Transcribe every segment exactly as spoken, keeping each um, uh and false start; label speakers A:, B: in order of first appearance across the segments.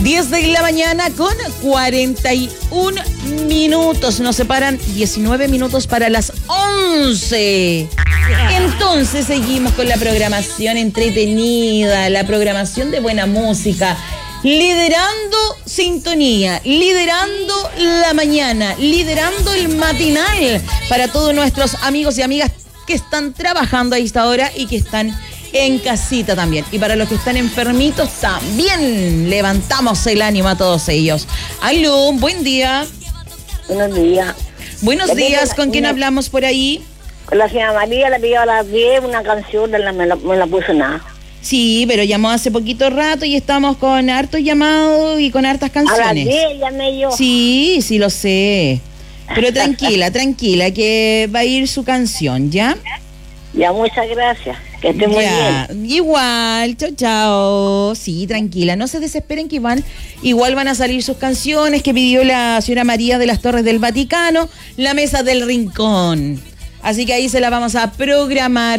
A: diez de la mañana con cuarenta y un minutos. Nos separan diecinueve minutos para las once. Entonces seguimos con la programación entretenida, la programación de buena música, liderando sintonía, liderando la mañana, liderando el matinal para todos nuestros amigos y amigas que están trabajando a esta hora y que están en casita también. Y para los que están enfermitos también levantamos el ánimo a todos ellos. Aló, buen día.
B: Buenos días.
A: Buenos días, ¿con quién hablamos por ahí?
B: Con la señora María, le pidió a las diez una canción, de la, me, la, me la puso nada.
A: Sí, pero llamó hace poquito rato y estamos con hartos llamados y con hartas canciones.
B: A las diez llamé yo.
A: Sí, sí lo sé. Pero tranquila, tranquila, que va a ir su canción, ¿ya?
B: Ya, muchas gracias. Que esté muy
A: ya,
B: bien.
A: Igual, chao, chao. Sí, tranquila, no se desesperen que igual, igual van a salir sus canciones que pidió la señora María de las Torres del Vaticano, La Mesa del Rincón. Así que ahí se la vamos a programar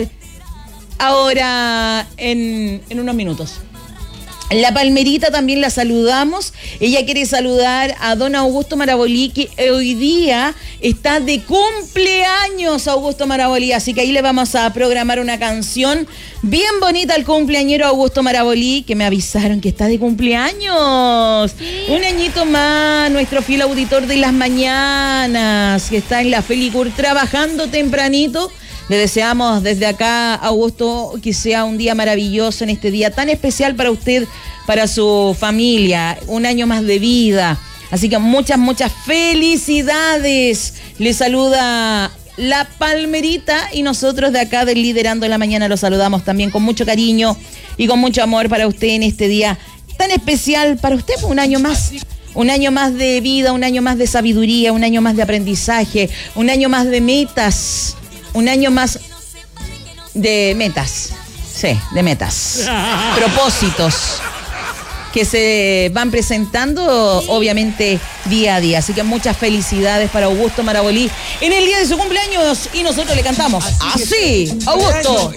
A: ahora en, en unos minutos. La Palmerita también la saludamos. Ella quiere saludar a don Augusto Marabolí, que hoy día está de cumpleaños, Augusto Marabolí. Así que ahí le vamos a programar una canción bien bonita al cumpleañero Augusto Marabolí, que me avisaron que está de cumpleaños. Sí. Un añito más, nuestro fiel auditor de las mañanas, que está en la Felicur trabajando tempranito. Le deseamos desde acá, Augusto, que sea un día maravilloso en este día tan especial para usted, para su familia, un año más de vida. Así que muchas, muchas felicidades. Le saluda la Palmerita y nosotros de acá del Liderando en la Mañana lo saludamos también con mucho cariño y con mucho amor para usted en este día tan especial para usted, un año más. Un año más de vida, un año más de sabiduría, un año más de aprendizaje, un año más de metas. Un año más de metas, sí, de metas, propósitos que se van presentando obviamente día a día. Así que muchas felicidades para Augusto Marabolí en el día de su cumpleaños y nosotros le cantamos así, Augusto.